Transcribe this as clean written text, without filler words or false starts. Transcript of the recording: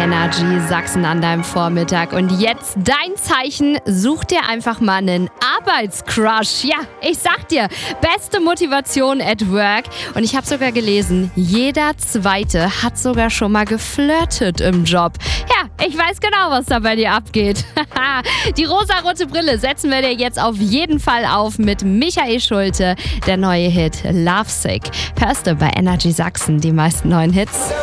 Energy Sachsen an deinem Vormittag. Und jetzt dein Zeichen, such dir einfach mal einen Arbeitscrush. Ja, ich sag dir, beste Motivation at work. Und ich habe sogar gelesen, jeder Zweite hat sogar schon mal geflirtet im Job. Ja, ich weiß genau, was da bei dir abgeht. Die rosarote Brille setzen wir dir jetzt auf jeden Fall auf mit Michael Schulte, der neue Hit Lovesick. Hörst du bei Energy Sachsen die meisten neuen Hits?